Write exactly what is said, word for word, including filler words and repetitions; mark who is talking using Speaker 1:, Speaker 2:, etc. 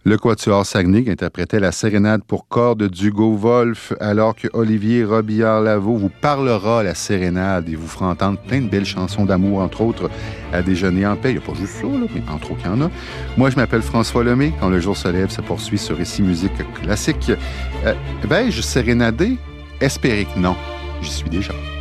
Speaker 1: Le Quatuor Saguenay qui interprétait la sérénade pour cordes d'Hugo Wolf, alors que Olivier Robillard-Lavaux vous parlera à la sérénade et vous fera entendre plein de belles chansons d'amour, entre autres à déjeuner en paix. Il n'y a pas juste ça, là, mais entre autres, il y en a. Moi, je m'appelle François Lemay. Quand le jour se lève, ça poursuit sur Ici Musique Classique. Euh, vais-je sérénader? Espérez que non. J'y suis déjà.